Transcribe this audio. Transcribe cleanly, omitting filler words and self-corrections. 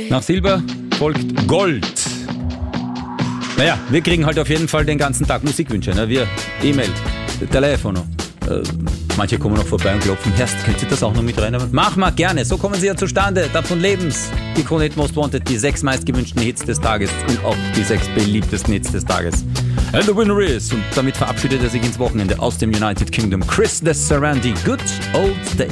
Nach Silber folgt Gold. Naja, wir kriegen halt auf jeden Fall den ganzen Tag Musikwünsche. Ne? Wir, E-Mail, Telefono. Manche kommen noch vorbei und klopfen. Herst, könnt ihr das auch noch mit reinnehmen? Mach mal gerne, so kommen sie ja zustande. Davon leben's. Die Krone Hit Most Wanted, die 6 meistgewünschten Hits des Tages und auch die 6 beliebtesten Hits des Tages. And the winner is, und damit verabschiedet er sich ins Wochenende aus dem United Kingdom, Chris de Sarandi, Good Old Days.